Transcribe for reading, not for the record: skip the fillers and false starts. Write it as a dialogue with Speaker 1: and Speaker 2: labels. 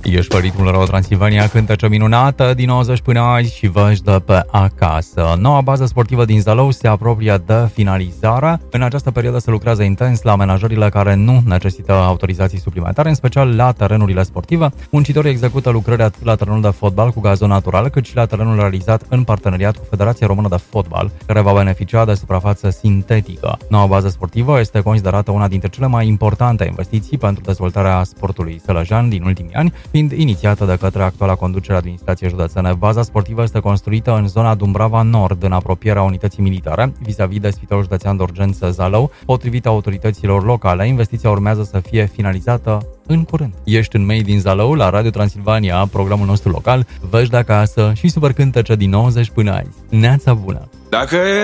Speaker 1: Ești pe ritmul Radio Transilvania, cântece minunată din 90 până azi și vă-și dă pe acasă. Noua bază sportivă din Zalău se apropie de finalizare. În această perioadă se lucrează intens la amenajările care nu necesită autorizații suplimentare, în special la terenurile sportive. Muncitorii execută lucrări atât la terenul de fotbal cu gazon natural, cât și la terenul realizat în parteneriat cu Federația Română de Fotbal, care va beneficia de suprafață sintetică. Noua bază sportivă este considerată una dintre cele mai importante investiții pentru dezvoltarea sportului sălăjean din ultimii ani, fiind inițiată de către actuala conducere a administrației județene. Baza sportivă este construită în zona Dumbrava Nord, în apropierea unității militare, vis-a-vis de Spitalul Județean de Urgență Zalău. Potrivit autorităților locale, investiția urmează să fie finalizată în curând. Ești în Mei din Zalău, la Radio Transilvania, programul nostru local, vă-și de acasă și super cântece din 90 până azi. Neața bună!
Speaker 2: Dacă